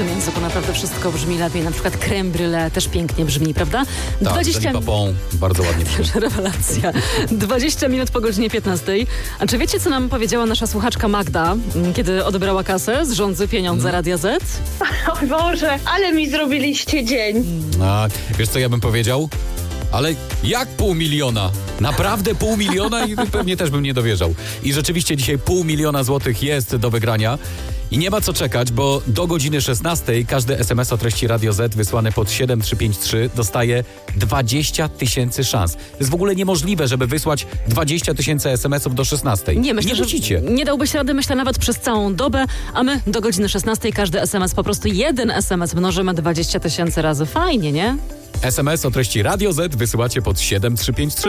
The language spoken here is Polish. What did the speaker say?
naszym języku naprawdę wszystko brzmi lepiej. Na przykład crème brûlée też pięknie brzmi, prawda? Tak, 20... papon, bardzo ładnie brzmi. Rewelacja. 20 minut po godzinie 15. A czy wiecie, co nam powiedziała nasza słuchaczka Magda, kiedy odebrała kasę z rządzy pieniądze Radia Z? O Boże, ale mi zrobiliście dzień. A, wiesz, co ja bym powiedział? Ale jak 500 000? Naprawdę 500 000? I pewnie też bym nie dowierzał. I rzeczywiście dzisiaj 500 000 złotych jest do wygrania. I nie ma co czekać, bo do godziny 16 każdy SMS o treści Radio Z wysłany pod 7353 dostaje 20 000 szans. To jest w ogóle niemożliwe, żeby wysłać 20 000 SMS-ów do 16. Nie, myślę, nie musicie. Nie dałbyś rady, myślę, nawet przez całą dobę, a my do godziny 16 każdy SMS, po prostu jeden SMS mnożymy 20 000 razy. Fajnie, nie? SMS o treści Radio Z wysyłacie pod 7353.